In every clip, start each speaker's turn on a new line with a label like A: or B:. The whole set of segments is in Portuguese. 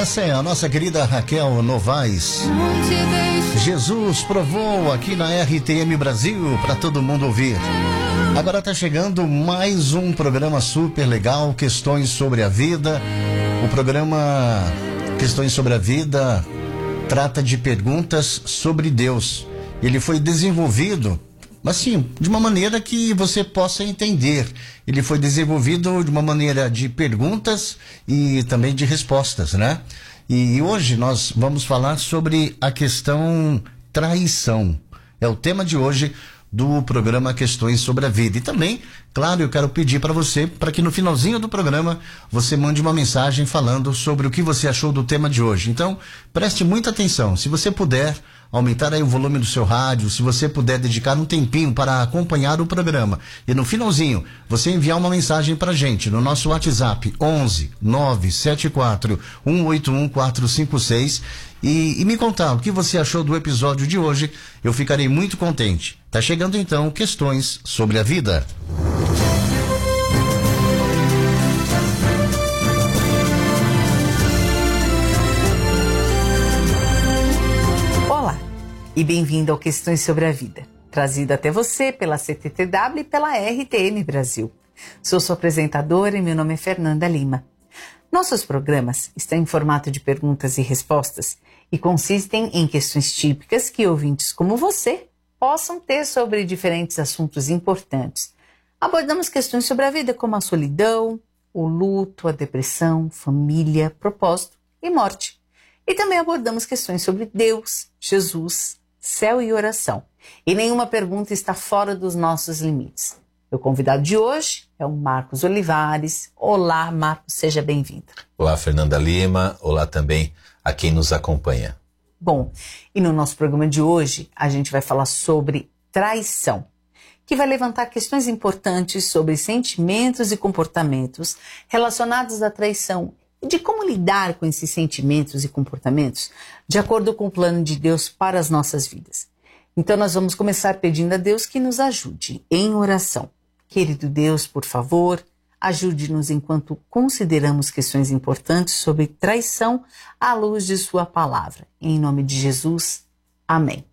A: Essa é a nossa querida Raquel Novaes. Jesus provou aqui na RTM Brasil para todo mundo ouvir. Agora está chegando mais um programa super legal, Questões sobre a Vida. O programa Questões sobre a Vida trata de perguntas sobre Deus. Ele foi desenvolvido, assim, de uma maneira que você possa entender. Ele foi desenvolvido de uma maneira de perguntas e também de respostas, né? E hoje nós vamos falar sobre a questão traição. É o tema de hoje do programa Questões sobre a Vida. E também, claro, eu quero pedir para você, para que no finalzinho do programa você mande uma mensagem falando sobre o que você achou do tema de hoje. Então, preste muita atenção. Se você puder aumentar aí o volume do seu rádio, se você puder dedicar um tempinho para acompanhar o programa e no finalzinho você enviar uma mensagem para a gente no nosso WhatsApp 11 974 181 456 e me contar o que você achou do episódio de hoje, eu ficarei muito contente. Tá chegando então Questões sobre a Vida.
B: Olá e bem-vindo ao Questões sobre a Vida, trazido até você pela CTTW e pela RTM Brasil. Sou sua apresentadora e meu nome é Fernanda Lima. Nossos programas estão em formato de perguntas e respostas e consistem em questões típicas que ouvintes como você possam ter sobre diferentes assuntos importantes. Abordamos questões sobre a vida como a solidão, o luto, a depressão, família, propósito e morte. E também abordamos questões sobre Deus, Jesus, céu e oração. E nenhuma pergunta está fora dos nossos limites. O convidado de hoje é o Marcos Olivares. Olá, Marcos, seja bem-vindo.
C: Olá, Fernanda Lima. Olá também a quem nos acompanha.
B: Bom, e no nosso programa de hoje a gente vai falar sobre traição, que vai levantar questões importantes sobre sentimentos e comportamentos relacionados à traição e de como lidar com esses sentimentos e comportamentos de acordo com o plano de Deus para as nossas vidas. Então nós vamos começar pedindo a Deus que nos ajude em oração. Querido Deus, por favor, ajude-nos enquanto consideramos questões importantes sobre traição à luz de sua palavra. Em nome de Jesus, amém.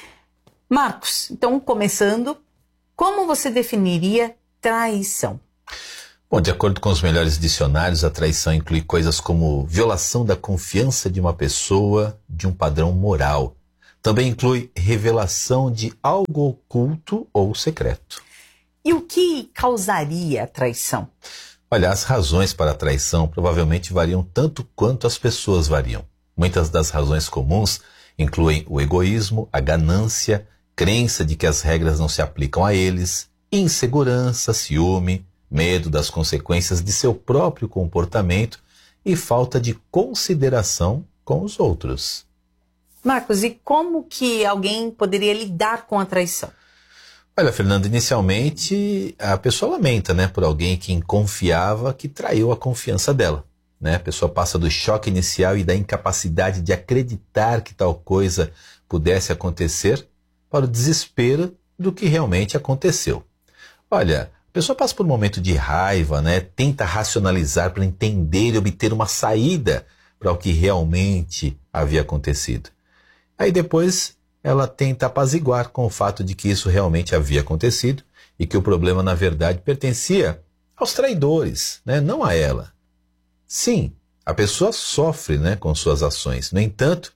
B: Marcos, então começando, como você definiria traição?
C: Bom, de acordo com os melhores dicionários, a traição inclui coisas como violação da confiança de uma pessoa, de um padrão moral. Também inclui revelação de algo oculto ou secreto.
B: E o que causaria a traição?
C: Olha, as razões para a traição provavelmente variam tanto quanto as pessoas variam. Muitas das razões comuns incluem o egoísmo, a ganância, crença de que as regras não se aplicam a eles, insegurança, ciúme, medo das consequências de seu próprio comportamento e falta de consideração com os outros.
B: Marcos, e como que alguém poderia lidar com a traição?
C: Olha, Fernando, inicialmente a pessoa lamenta, né, por alguém que confiava que traiu a confiança dela. Né? A pessoa passa do choque inicial e da incapacidade de acreditar que tal coisa pudesse acontecer para o desespero do que realmente aconteceu. Olha, a pessoa passa por um momento de raiva, né, tenta racionalizar para entender e obter uma saída para o que realmente havia acontecido. Aí depois ela tenta apaziguar com o fato de que isso realmente havia acontecido e que o problema, na verdade, pertencia aos traidores, né? Não a ela. Sim, a pessoa sofre, né, com suas ações. No entanto,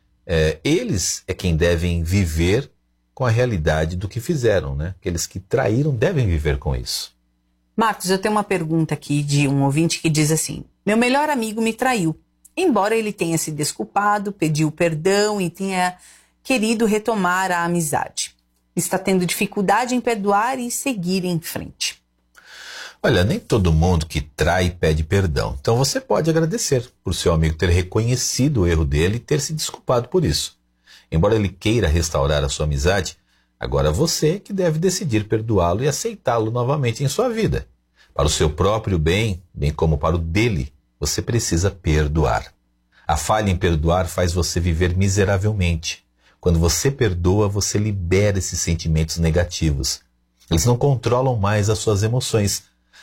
C: eles é quem devem viver com a realidade do que fizeram. Né? Aqueles que traíram devem viver com isso.
B: Marcos, eu tenho uma pergunta aqui de um ouvinte que diz assim: meu melhor amigo me traiu. Embora ele tenha se desculpado, pediu perdão e tenha querido retomar a amizade. Está tendo dificuldade em perdoar e seguir em frente.
C: Olha, nem todo mundo que trai pede perdão. Então você pode agradecer por seu amigo ter reconhecido o erro dele e ter se desculpado por isso. Embora ele queira restaurar a sua amizade, agora você que deve decidir perdoá-lo e aceitá-lo novamente em sua vida. Para o seu próprio bem, bem como para o dele, você precisa perdoar. A falha em perdoar faz você viver miseravelmente. Quando você perdoa, você libera esses sentimentos negativos. Eles não controlam mais as suas emoções.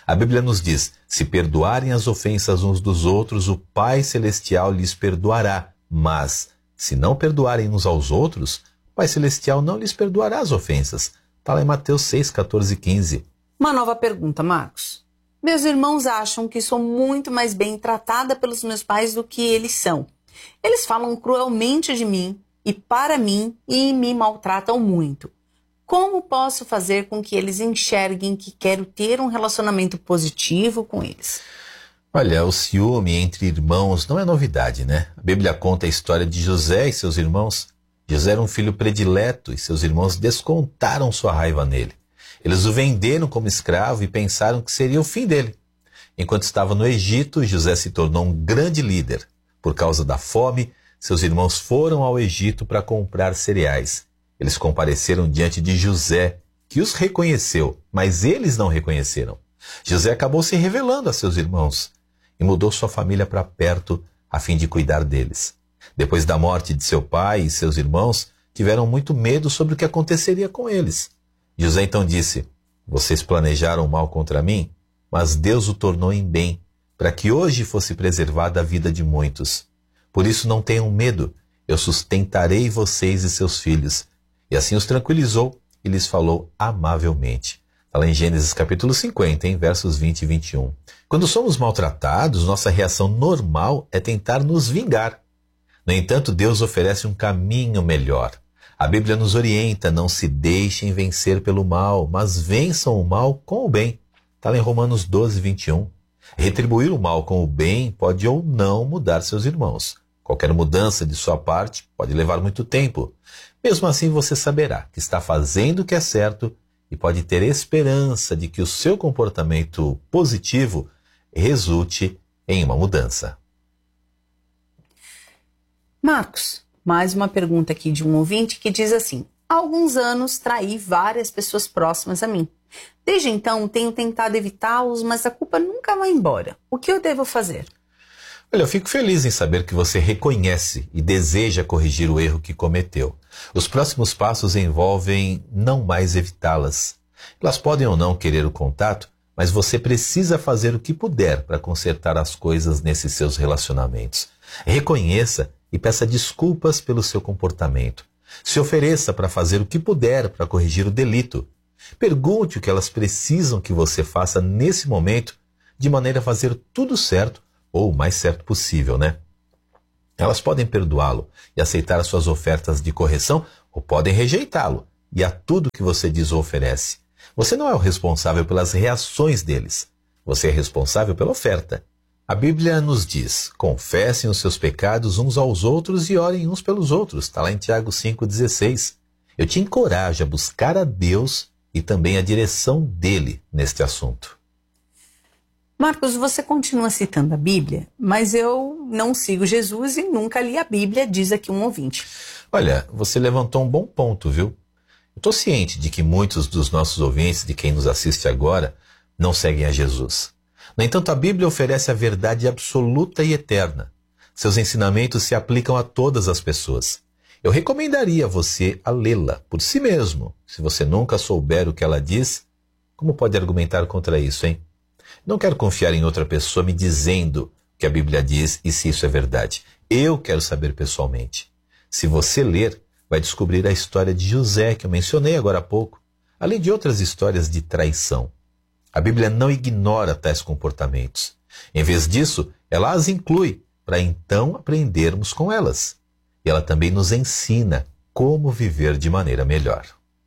C: A Bíblia nos diz, se perdoarem as ofensas uns dos outros, o Pai Celestial lhes perdoará. Mas, se não perdoarem uns aos outros, o Pai Celestial não lhes perdoará as ofensas. Está lá em Mateus 6, 14 e 15.
B: Uma nova pergunta, Marcos. Meus irmãos acham que sou muito mais bem tratada pelos meus pais do que eles são. Eles falam cruelmente de mim e para mim e me maltratam muito. Como posso fazer com que eles enxerguem que quero ter um relacionamento positivo com eles?
C: Olha, o ciúme entre irmãos não é novidade, né? A Bíblia conta a história de José e seus irmãos. José era um filho predileto e seus irmãos descontaram sua raiva nele. Eles o venderam como escravo e pensaram que seria o fim dele. Enquanto estava no Egito, José se tornou um grande líder. Por causa da fome, seus irmãos foram ao Egito para comprar cereais. Eles compareceram diante de José, que os reconheceu, mas eles não reconheceram. José acabou se revelando a seus irmãos e mudou sua família para perto a fim de cuidar deles. Depois da morte de seu pai e seus irmãos, tiveram muito medo sobre o que aconteceria com eles. José então disse, vocês planejaram mal contra mim, mas Deus o tornou em bem, para que hoje fosse preservada a vida de muitos. Por isso não tenham medo, eu sustentarei vocês e seus filhos. E assim os tranquilizou e lhes falou amavelmente. Está lá em Gênesis capítulo 50, versos 20 e 21. Quando somos maltratados, nossa reação normal é tentar nos vingar. No entanto, Deus oferece um caminho melhor. A Bíblia nos orienta, não se deixem vencer pelo mal, mas vençam o mal com o bem. Está lá em Romanos 12, 21. Retribuir o mal com o bem pode ou não mudar seus irmãos. Qualquer mudança de sua parte pode levar muito tempo. Mesmo assim, você saberá que está fazendo o que é certo e pode ter esperança de que o seu comportamento positivo resulte em uma mudança.
B: Marcos, mais uma pergunta aqui de um ouvinte que diz assim: há alguns anos traí várias pessoas próximas a mim. Desde então tenho tentado evitá-los, mas a culpa nunca vai embora. O que eu devo fazer?
C: Olha, eu fico feliz em saber que você reconhece e deseja corrigir o erro que cometeu. Os próximos passos envolvem não mais evitá-las. Elas podem ou não querer o contato, mas você precisa fazer o que puder para consertar as coisas nesses seus relacionamentos. Reconheça e peça desculpas pelo seu comportamento. Se ofereça para fazer o que puder para corrigir o delito. Pergunte o que elas precisam que você faça nesse momento, de maneira a fazer tudo certo, ou o mais certo possível, né? Elas podem perdoá-lo e aceitar as suas ofertas de correção, ou podem rejeitá-lo e a tudo que você diz ou oferece. Você não é o responsável pelas reações deles. Você é responsável pela oferta. A Bíblia nos diz, confessem os seus pecados uns aos outros e orem uns pelos outros. Está lá em Tiago 5,16. Eu te encorajo a buscar a Deus e também a direção dele neste assunto.
B: Marcos, você continua citando a Bíblia, mas eu não sigo Jesus e nunca li a Bíblia, diz aqui um ouvinte.
C: Olha, você levantou um bom ponto, viu? Eu estou ciente de que muitos dos nossos ouvintes, de quem nos assiste agora, não seguem a Jesus. No entanto, a Bíblia oferece a verdade absoluta e eterna. Seus ensinamentos se aplicam a todas as pessoas. Eu recomendaria a você a lê-la por si mesmo. Se você nunca souber o que ela diz, como pode argumentar contra isso, hein? Não quero confiar em outra pessoa me dizendo o que a Bíblia diz e se isso é verdade. Eu quero saber pessoalmente. Se você ler, vai descobrir a história de José, que eu mencionei agora há pouco, além de outras histórias de traição. A Bíblia não ignora tais comportamentos. Em vez disso, ela as inclui para então aprendermos com elas. E ela também nos ensina como viver de maneira melhor.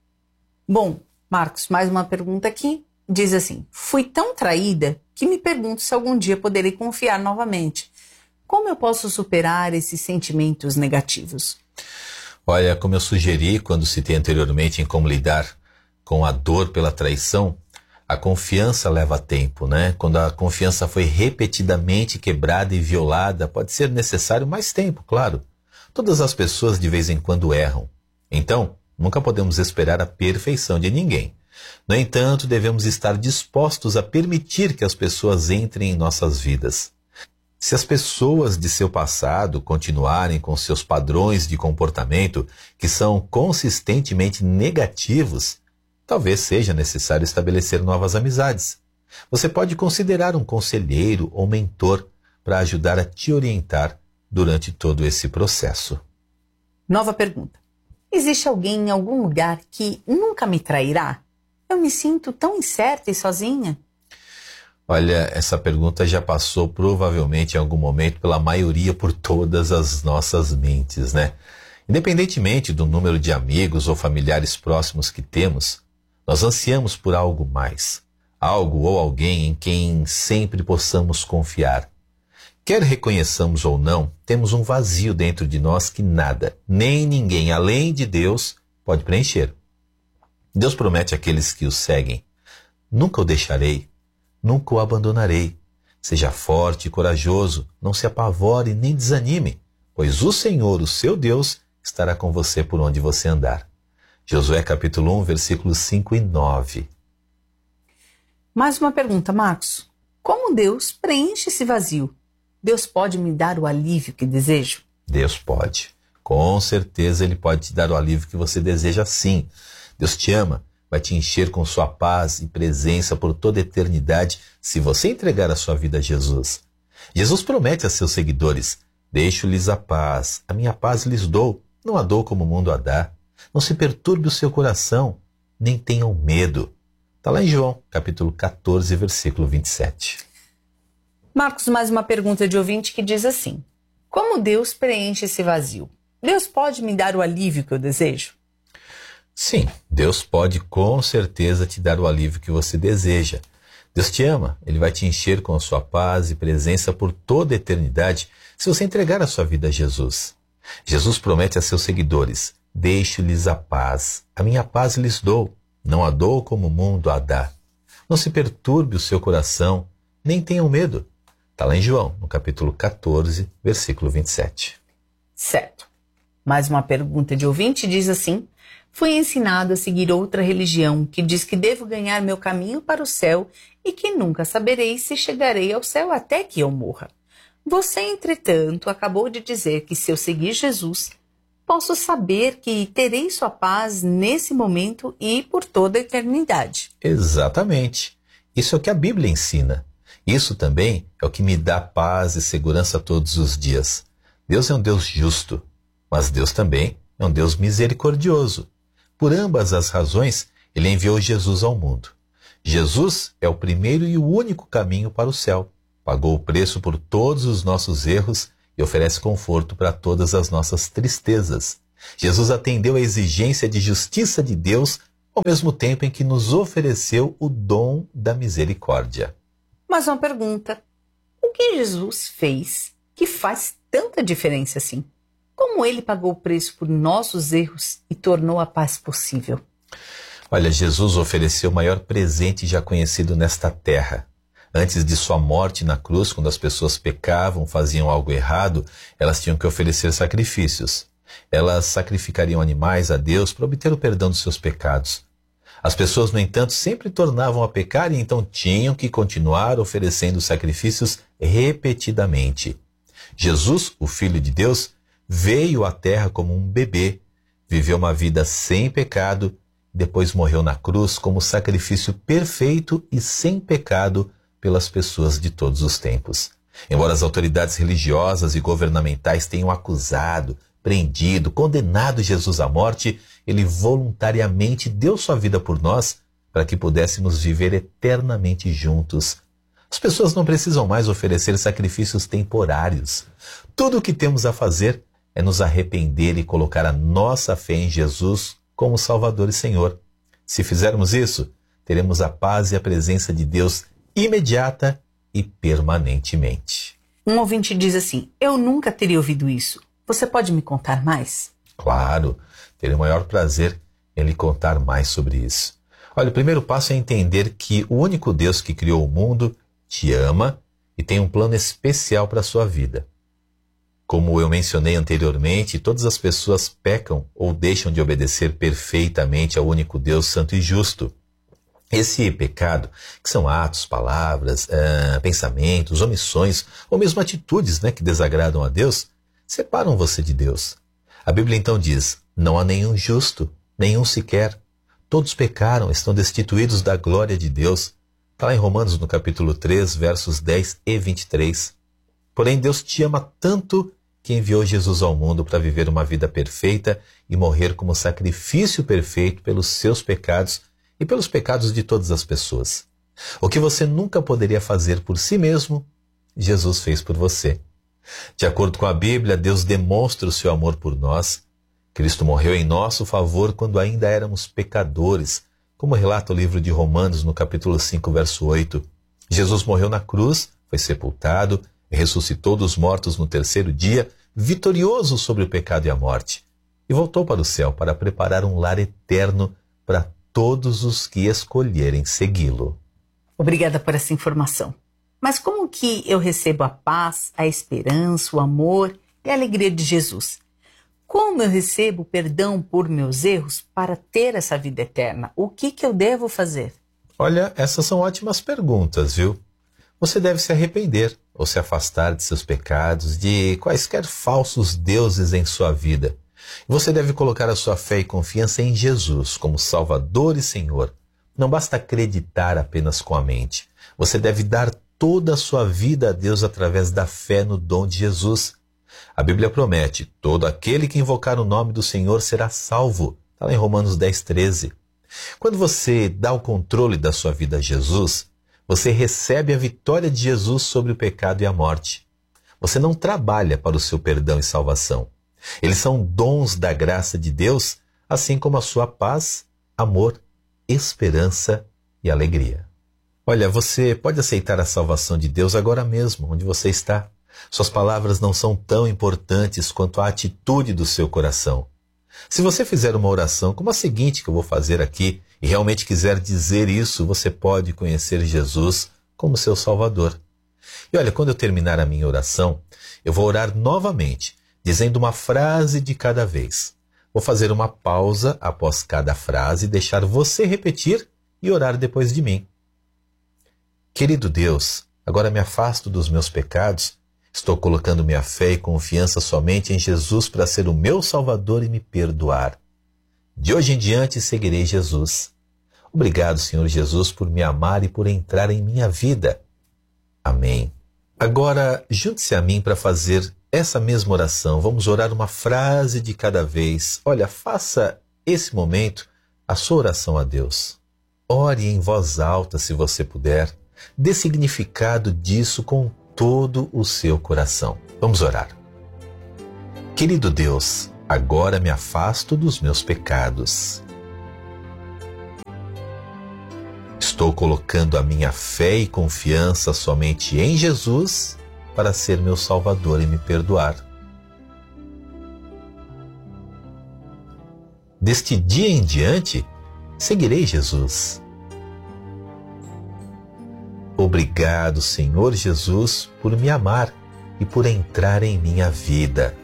B: Bom, Marcos, mais uma pergunta aqui. Diz assim: fui tão traída que me pergunto se algum dia poderei confiar novamente. Como eu posso superar esses sentimentos negativos?
C: Olha, como eu sugeri quando citei anteriormente em como lidar com a dor pela traição, a confiança leva tempo, né? Quando a confiança foi repetidamente quebrada e violada, pode ser necessário mais tempo, claro. Todas as pessoas de vez em quando erram. Então, nunca podemos esperar a perfeição de ninguém. No entanto, devemos estar dispostos a permitir que as pessoas entrem em nossas vidas. Se as pessoas de seu passado continuarem com seus padrões de comportamento que são consistentemente negativos, talvez seja necessário estabelecer novas amizades. Você pode considerar um conselheiro ou mentor para ajudar a te orientar durante todo esse processo.
B: Nova pergunta. Existe alguém em algum lugar que nunca me trairá? Eu me sinto tão incerta e sozinha.
C: Olha, essa pergunta já passou provavelmente em algum momento pela maioria por todas as nossas mentes, né? Independentemente do número de amigos ou familiares próximos que temos, nós ansiamos por algo mais, algo ou alguém em quem sempre possamos confiar. Quer reconheçamos ou não, temos um vazio dentro de nós que nada, nem ninguém além de Deus pode preencher. Deus promete àqueles que o seguem: nunca o deixarei, nunca o abandonarei. Seja forte e corajoso, não se apavore nem desanime, pois o Senhor, o seu Deus, estará com você por onde você andar. Josué capítulo 1, versículos 5 e 9.
B: Mais uma pergunta, Marcos. Como Deus preenche esse vazio? Deus pode me dar o alívio que desejo?
C: Deus pode. Com certeza Ele pode te dar o alívio que você deseja, sim. Deus te ama, vai te encher com sua paz e presença por toda a eternidade se você entregar a sua vida a Jesus. Jesus promete a seus seguidores: deixo-lhes a paz, a minha paz lhes dou, não a dou como o mundo a dá. Não se perturbe o seu coração, nem tenham medo. Está lá em João, capítulo 14, versículo 27.
B: Marcos, mais uma pergunta de ouvinte que diz assim: como Deus preenche esse vazio? Deus pode me dar o alívio que eu desejo?
C: Sim, Deus pode com certeza te dar o alívio que você deseja. Deus te ama, Ele vai te encher com a sua paz e presença por toda a eternidade se você entregar a sua vida a Jesus. Jesus promete a seus seguidores: deixo-lhes a paz, a minha paz lhes dou, não a dou como o mundo a dá. Não se perturbe o seu coração, nem tenham medo. Está lá em João, no capítulo 14, versículo 27.
B: Certo. Mais uma pergunta de ouvinte diz assim: fui ensinado a seguir outra religião que diz que devo ganhar meu caminho para o céu e que nunca saberei se chegarei ao céu até que eu morra. Você, entretanto, acabou de dizer que se eu seguir Jesus, posso saber que terei sua paz nesse momento e por toda a eternidade.
C: Exatamente. Isso é o que a Bíblia ensina. Isso também é o que me dá paz e segurança todos os dias. Deus é um Deus justo, mas Deus também é um Deus misericordioso. Por ambas as razões, Ele enviou Jesus ao mundo. Jesus é o primeiro e o único caminho para o céu. Pagou o preço por todos os nossos erros e oferece conforto para todas as nossas tristezas. Jesus atendeu à exigência de justiça de Deus, ao mesmo tempo em que nos ofereceu o dom da misericórdia.
B: Mas uma pergunta: o que Jesus fez que faz tanta diferença assim? Como Ele pagou o preço por nossos erros e tornou a paz possível?
C: Olha, Jesus ofereceu o maior presente já conhecido nesta terra. Antes de sua morte na cruz, quando as pessoas pecavam, faziam algo errado, elas tinham que oferecer sacrifícios. Elas sacrificariam animais a Deus para obter o perdão dos seus pecados. As pessoas, no entanto, sempre tornavam a pecar e então tinham que continuar oferecendo sacrifícios repetidamente. Jesus, o Filho de Deus, veio à terra como um bebê, viveu uma vida sem pecado, depois morreu na cruz como sacrifício perfeito e sem pecado pelas pessoas de todos os tempos. Embora as autoridades religiosas e governamentais tenham acusado, prendido, condenado Jesus à morte, Ele voluntariamente deu sua vida por nós para que pudéssemos viver eternamente juntos. As pessoas não precisam mais oferecer sacrifícios temporários. Tudo o que temos a fazer é nos arrepender e colocar a nossa fé em Jesus como Salvador e Senhor. Se fizermos isso, teremos a paz e a presença de Deus imediata e permanentemente.
B: Um ouvinte diz assim: eu nunca teria ouvido isso. Você pode me contar mais?
C: Claro, terei o maior prazer em lhe contar mais sobre isso. Olha, o primeiro passo é entender que o único Deus que criou o mundo te ama e tem um plano especial para a sua vida. Como eu mencionei anteriormente, todas as pessoas pecam ou deixam de obedecer perfeitamente ao único Deus santo e justo. Esse pecado, que são atos, palavras, pensamentos, omissões, ou mesmo atitudes que desagradam a Deus, separam você de Deus. A Bíblia então diz: não há nenhum justo, nenhum sequer. Todos pecaram, estão destituídos da glória de Deus. Está lá em Romanos, no capítulo 3, versos 10 e 23. Porém, Deus te ama tanto que enviou Jesus ao mundo para viver uma vida perfeita e morrer como sacrifício perfeito pelos seus pecados e pelos pecados de todas as pessoas. O que você nunca poderia fazer por si mesmo, Jesus fez por você. De acordo com a Bíblia, Deus demonstra o seu amor por nós. Cristo morreu em nosso favor quando ainda éramos pecadores, como relata o livro de Romanos, no capítulo 5, verso 8. Jesus morreu na cruz, foi sepultado, ressuscitou dos mortos no terceiro dia, vitorioso sobre o pecado e a morte, e voltou para o céu para preparar um lar eterno para todos os que escolherem segui-lo.
B: Obrigada por essa informação. Mas como que eu recebo a paz, a esperança, o amor e a alegria de Jesus? Como eu recebo perdão por meus erros para ter essa vida eterna? O que eu devo fazer?
C: Olha, essas são ótimas perguntas, viu? Você deve se arrepender ou se afastar de seus pecados, de quaisquer falsos deuses em sua vida. Você deve colocar a sua fé e confiança em Jesus como Salvador e Senhor. Não basta acreditar apenas com a mente. Você deve dar toda a sua vida a Deus através da fé no dom de Jesus. A Bíblia promete: todo aquele que invocar o nome do Senhor será salvo. Está lá em Romanos 10, 13. Quando você dá o controle da sua vida a Jesus, você recebe a vitória de Jesus sobre o pecado e a morte. Você não trabalha para o seu perdão e salvação. Eles são dons da graça de Deus, assim como a sua paz, amor, esperança e alegria. Olha, você pode aceitar a salvação de Deus agora mesmo, onde você está. Suas palavras não são tão importantes quanto a atitude do seu coração. Se você fizer uma oração como a seguinte que eu vou fazer aqui, e realmente quiser dizer isso, você pode conhecer Jesus como seu Salvador. E olha, quando eu terminar a minha oração, eu vou orar novamente, dizendo uma frase de cada vez. Vou fazer uma pausa após cada frase e deixar você repetir e orar depois de mim. Querido Deus, agora me afasto dos meus pecados. Estou colocando minha fé e confiança somente em Jesus para ser o meu Salvador e me perdoar. De hoje em diante seguirei Jesus. Obrigado, Senhor Jesus, por me amar e por entrar em minha vida. Amém. Agora, junte-se a mim para fazer essa mesma oração. Vamos orar uma frase de cada vez. Olha, faça esse momento a sua oração a Deus. Ore em voz alta, se você puder. Dê significado disso com todo o seu coração. Vamos orar. Querido Deus, agora me afasto dos meus pecados. Estou colocando a minha fé e confiança somente em Jesus para ser meu Salvador e me perdoar. Deste dia em diante, seguirei Jesus. Obrigado, Senhor Jesus, por me amar e por entrar em minha vida.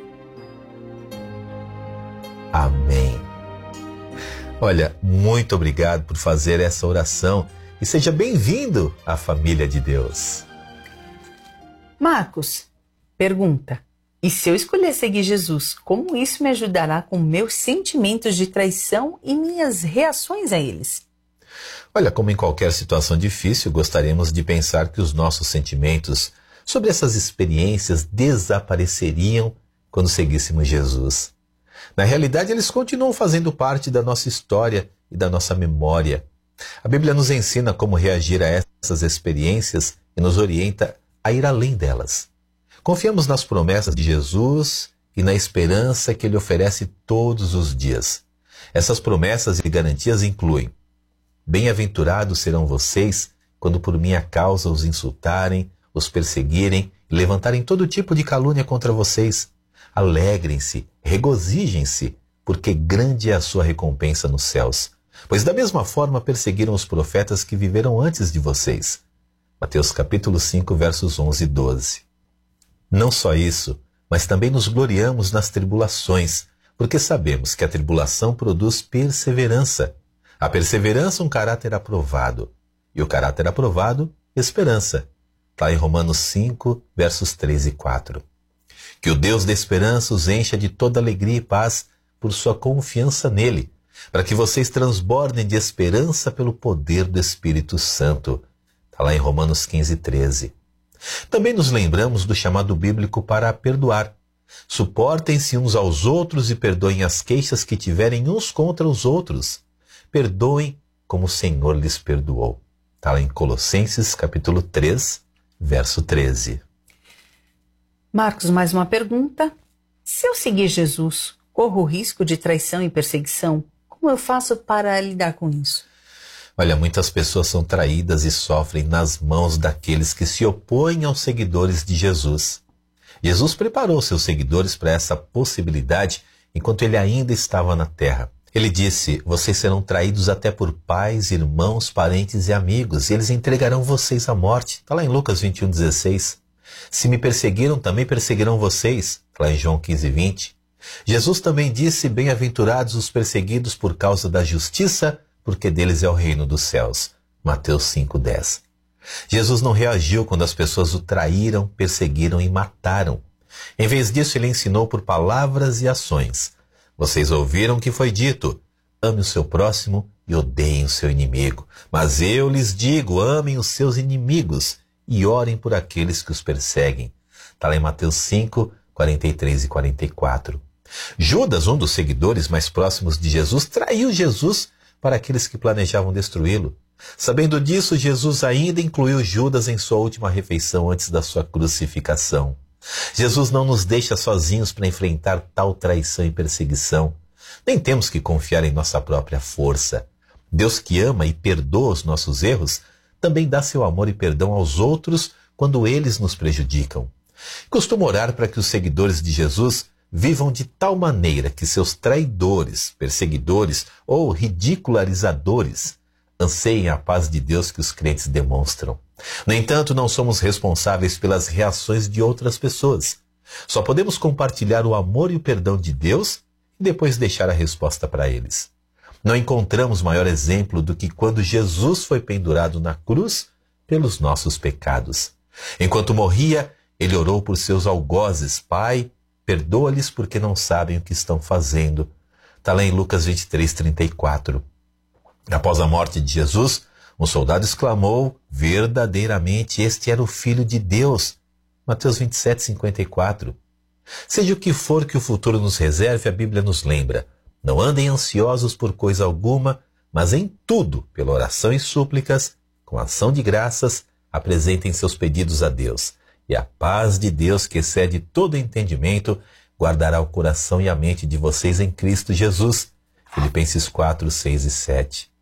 C: Amém. Olha, muito obrigado por fazer essa oração e seja bem-vindo à família de Deus.
B: Marcos, pergunta: e se eu escolher seguir Jesus, como isso me ajudará com meus sentimentos de traição e minhas reações a eles?
C: Olha, como em qualquer situação difícil, gostaríamos de pensar que os nossos sentimentos sobre essas experiências desapareceriam quando seguíssemos Jesus. Na realidade, eles continuam fazendo parte da nossa história e da nossa memória. A Bíblia nos ensina como reagir a essas experiências e nos orienta a ir além delas. Confiamos nas promessas de Jesus e na esperança que Ele oferece todos os dias. Essas promessas e garantias incluem: bem-aventurados serão vocês quando por minha causa os insultarem, os perseguirem e levantarem todo tipo de calúnia contra vocês. Alegrem-se, regozijem-se, porque grande é a sua recompensa nos céus. Pois da mesma forma perseguiram os profetas que viveram antes de vocês. Mateus capítulo 5, versos 11 e 12. Não só isso, mas também nos gloriamos nas tribulações, porque sabemos que a tribulação produz perseverança. A perseverança, um caráter aprovado. E o caráter aprovado, esperança. Está em Romanos 5, versos 3 e 4. Que o Deus da esperança os encha de toda alegria e paz por sua confiança nele, para que vocês transbordem de esperança pelo poder do Espírito Santo. Está lá em Romanos 15, 13. Também nos lembramos do chamado bíblico para perdoar. Suportem-se uns aos outros e perdoem as queixas que tiverem uns contra os outros. Perdoem como o Senhor lhes perdoou. Está lá em Colossenses capítulo 3, verso 13.
B: Marcos, mais uma pergunta. Se eu seguir Jesus, corro o risco de traição e perseguição? Como eu faço para lidar com isso?
C: Olha, muitas pessoas são traídas e sofrem nas mãos daqueles que se opõem aos seguidores de Jesus. Jesus preparou seus seguidores para essa possibilidade enquanto ele ainda estava na terra. Ele disse: vocês serão traídos até por pais, irmãos, parentes e amigos, e eles entregarão vocês à morte. Está lá em Lucas 21, 16. Se me perseguiram, também perseguirão vocês. Está lá em João 15, 20. Jesus também disse: bem-aventurados os perseguidos por causa da justiça, porque deles é o reino dos céus. Mateus 5, 10. Jesus não reagiu quando as pessoas o traíram, perseguiram e mataram. Em vez disso, ele ensinou por palavras e ações. Vocês ouviram o que foi dito: ame o seu próximo e odeiem o seu inimigo. Mas eu lhes digo: amem os seus inimigos e orem por aqueles que os perseguem. Está lá em Mateus 5, 43 e 44. Judas, um dos seguidores mais próximos de Jesus, traiu Jesus para aqueles que planejavam destruí-lo. Sabendo disso, Jesus ainda incluiu Judas em sua última refeição antes da sua crucificação. Jesus não nos deixa sozinhos para enfrentar tal traição e perseguição. Nem temos que confiar em nossa própria força. Deus, que ama e perdoa os nossos erros, também dá seu amor e perdão aos outros quando eles nos prejudicam. Costumo orar para que os seguidores de Jesus vivam de tal maneira que seus traidores, perseguidores ou ridicularizadores anseiem a paz de Deus que os crentes demonstram. No entanto, não somos responsáveis pelas reações de outras pessoas. Só podemos compartilhar o amor e o perdão de Deus e depois deixar a resposta para eles. Não encontramos maior exemplo do que quando Jesus foi pendurado na cruz pelos nossos pecados. Enquanto morria, ele orou por seus algozes: Pai, perdoa-lhes porque não sabem o que estão fazendo. Está lá em Lucas 23, 34. Após a morte de Jesus, um soldado exclamou: verdadeiramente este era o Filho de Deus. Mateus 27, 54. Seja o que for que o futuro nos reserve, a Bíblia nos lembra: não andem ansiosos por coisa alguma, mas em tudo, pela oração e súplicas, com ação de graças, apresentem seus pedidos a Deus. E a paz de Deus, que excede todo entendimento, guardará o coração e a mente de vocês em Cristo Jesus. Filipenses 4, 6 e 7.